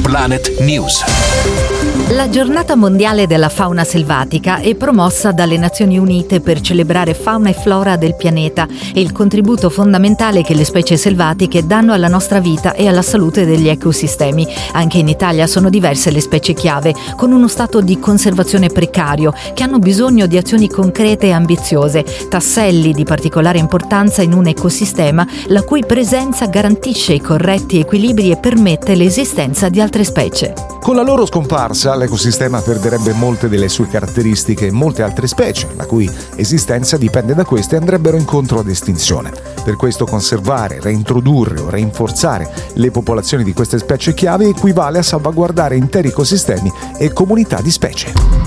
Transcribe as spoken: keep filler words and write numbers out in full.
Planet News. La giornata mondiale della fauna selvatica è promossa dalle Nazioni Unite per celebrare fauna e flora del pianeta e il contributo fondamentale che le specie selvatiche danno alla nostra vita e alla salute degli ecosistemi. Anche in Italia sono diverse le specie chiave, con uno stato di conservazione precario, che hanno bisogno di azioni concrete e ambiziose, tasselli di particolare importanza in un ecosistema la cui presenza garantisce i corretti equilibri e permette l'esistenza di altre specie. Con la loro scomparsa, l'ecosistema perderebbe molte delle sue caratteristiche e molte altre specie, la cui esistenza dipende da queste, andrebbero incontro ad estinzione. Per questo conservare, reintrodurre o rinforzare le popolazioni di queste specie chiave equivale a salvaguardare interi ecosistemi e comunità di specie.